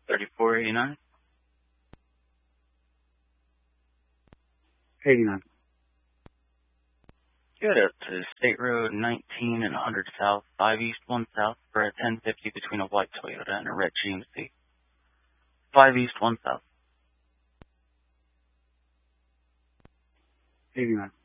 3489. 89. Good up to State Road 19 and 100 South, 5 East, 1 South, for a 1050 between a white Toyota and a red GMC. 5 East, 1 South. 89.